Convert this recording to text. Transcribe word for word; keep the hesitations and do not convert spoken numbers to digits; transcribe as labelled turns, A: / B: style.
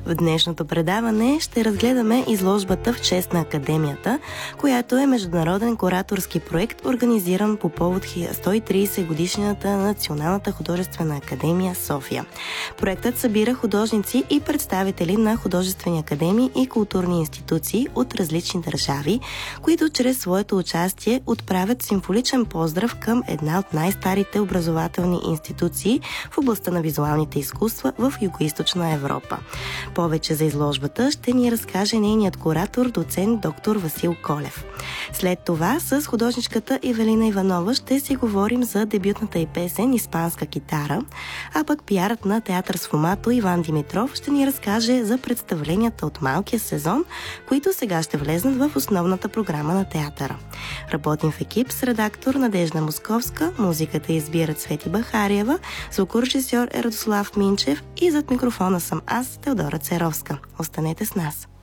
A: В днешното предаване ще разгледаме изложбата в чест на Академията, която е международен кураторски проект, организиран по повод сто и тридесет годишнината на Националната художествена академия София. Проектът събира художници и представители на художествени академии и културни институции от различни държави, които чрез своето участие отправят символичен поздрав към една от най-старите образователни институции в областта на визуалните изкуства в Югоизточна Европа. Повече за изложбата ще ни разкаже нейният куратор, доцент доктор Васил Колев. След това с художничката Ивелина Иванова ще си говорим за дебютната й песен «Испанска китара», а пък пиарът на театър Сфумато Иван Димитров ще ни разкаже за представленията от малкия сезон, които сега ще влезнат в основната програма на театъра. Работим в екип с редактор Надежда Московска, музиката избира Цвети Бахариева, звукорежисьор е Радослав Минчев и зад микрофона съм аз, Теодора Церовска. Останете с нас.